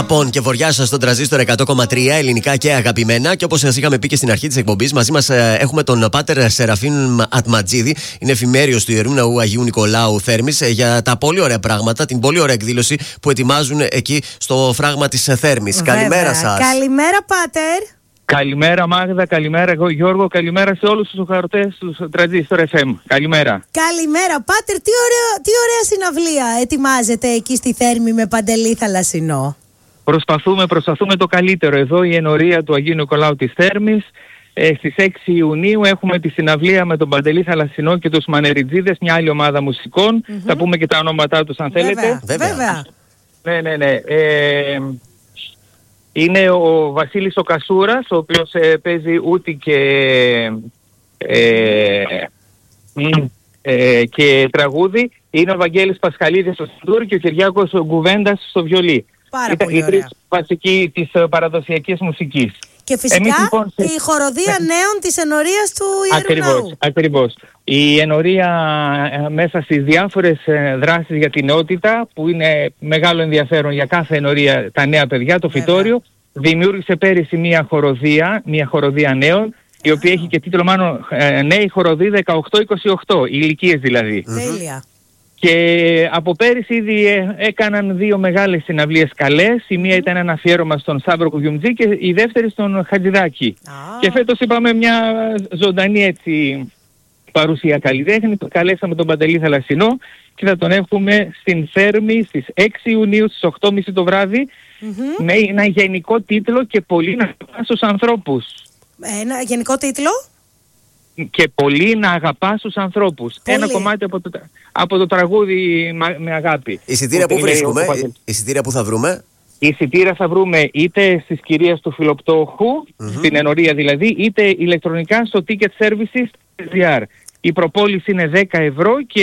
Λοιπόν, και βοριά σας στον τραζίστορ 100,3 ελληνικά και αγαπημένα. Και όπως σας είχαμε πει και στην αρχή της εκπομπής, μαζί μας έχουμε τον Πάτερ Σεραφείμ Ατματζίδη. Είναι εφημέριος του Ιερού Ναού Αγίου Νικολάου Θέρμης, για τα πολύ ωραία πράγματα, την πολύ ωραία εκδήλωση που ετοιμάζουν εκεί στο φράγμα της Θέρμης. Καλημέρα σας. Καλημέρα, Πάτερ. Καλημέρα Μάγδα, καλημέρα Γιώργο, καλημέρα σε όλους τους οχαρωτές του Τραζίστορ FM. Καλημέρα. Καλημέρα, Πάτερ. Τι ωραία συναυλία ετοιμάζετε εκεί στη Θέρμη με Παντελή Θαλασσινό. Προσπαθούμε το καλύτερο. Εδώ η ενορία του Αγίου Νικολάου της Θέρμης. Στις 6 Ιουνίου έχουμε τη συναυλία με τον Παντελή Θαλασσινό και τους Μανεριτζίδες, μια άλλη ομάδα μουσικών. Θα πούμε και τα ονόματά τους αν θέλετε. Βέβαια. Ναι. Είναι ο Βασίλης ο Κασούρας, ο οποίος παίζει ούτη και τραγούδι. Είναι ο Βαγγέλης Πασχαλίδης στο σντούρ και ο Κυριάκος Γκουβέντας στο βιολί. Πάρα πολύ οι τρεις βασικοί της παραδοσιακής μουσικής. Και φυσικά λοιπόν, η χοροδία νέων της ενορίας του Ιερού Ναού. Ακριβώς. Η ενορία μέσα στις διάφορες δράσεις για την νεότητα, που είναι μεγάλο ενδιαφέρον για κάθε ενορία, τα νέα παιδιά, το φυτόριο, δημιούργησε πέρυσι μια χοροδία νέων, η οποία έχει και τίτλο μάλλον νέοι χοροδοί 18-28, ηλικίες δηλαδή. Τέλεια. Και από πέρυσι ήδη έκαναν 2 μεγάλες συναυλίες καλές. Η μία ήταν ένα αφιέρωμα στον Σάβρο Κουγιουμτζή και η δεύτερη στον Χατζηδάκη. Και φέτος είπαμε μια ζωντανή έτσι παρουσία καλλιτέχνη. Καλέσαμε τον Παντελή Θαλασσινό και θα τον έχουμε στην Θέρμη στις 6 Ιουνίου στις 8.30 το βράδυ με ένα γενικό τίτλο «Και πολύ να αγαπάς τους ανθρώπους». Ένα γενικό τίτλο? «Και πολύ να αγαπάς τους ανθρώπους». Πολύ. Ένα κομμάτι από το τραγούδι με αγάπη. Εισιτήρια που βρίσκουμε, εισιτήρια που θα βρούμε? Εισιτήρια θα βρούμε είτε στις κυρίες του Φιλοπτώχου, στην ενορία δηλαδή, είτε ηλεκτρονικά στο Ticket Services.gr. Η προπόληση είναι 10 ευρώ και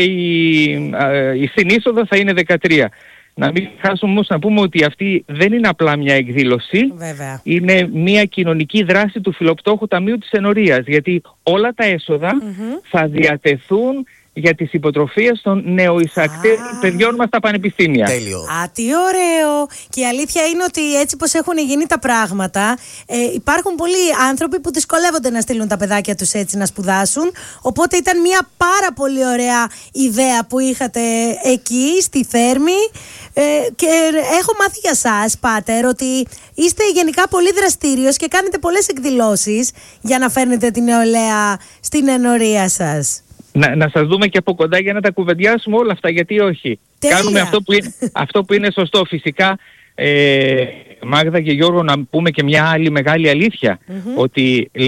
η συνείσοδο θα είναι 13. Να μην χάσουμε όμως να πούμε ότι αυτή δεν είναι απλά μια εκδήλωση. Βέβαια. Είναι μια κοινωνική δράση του Φιλοπτώχου Ταμείου της Ενορίας, γιατί όλα τα έσοδα θα διατεθούν για τις υποτροφίες των νεοεισακτήρων παιδιών μας στα πανεπιστήμια. Τέλειο. Τι ωραίο! Και η αλήθεια είναι ότι έτσι πως έχουν γίνει τα πράγματα, υπάρχουν πολλοί άνθρωποι που δυσκολεύονται να στείλουν τα παιδάκια τους έτσι να σπουδάσουν. Οπότε ήταν μια πάρα πολύ ωραία ιδέα που είχατε εκεί στη Θέρμη. Και έχω μάθει για σας, Πάτερ, ότι είστε γενικά πολύ δραστήριος και κάνετε πολλές εκδηλώσεις για να φέρνετε την νεολαία στην ενορία σας. Να σας δούμε και από κοντά για να τα κουβεντιάσουμε όλα αυτά, γιατί όχι. Τέλεια. Κάνουμε αυτό που είναι σωστό. Φυσικά, Μάγδα και Γιώργο, να πούμε και μια άλλη μεγάλη αλήθεια, ότι